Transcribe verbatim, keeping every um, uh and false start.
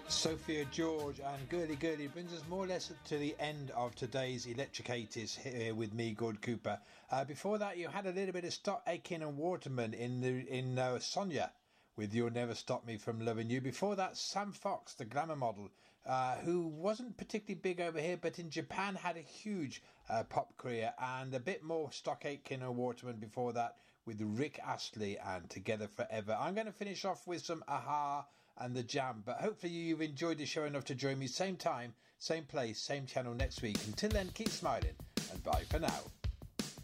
Sophia George and Girly Girly brings us more or less to the end of today's Electric eighties here with me, Gord Cooper. Uh, before that, you had a little bit of Stott Aitken and Waterman in the in uh, Sonia with You'll Never Stop Me From Loving You. Before that, Sam Fox, the glamour model, uh, who wasn't particularly big over here, but in Japan had a huge uh, pop career, and a bit more Stott Aitken and Waterman before that with Rick Astley and Together Forever. I'm going to finish off with some Aha and The Jam, but hopefully you've enjoyed the show enough to join me same time, same place, same channel next week. Until then, keep smiling and bye for now.